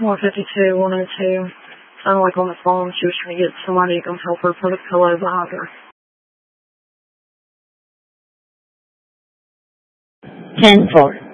152, 102. Sounded like on the phone she was trying to get somebody to come help her put a pillow behind her. 10-4.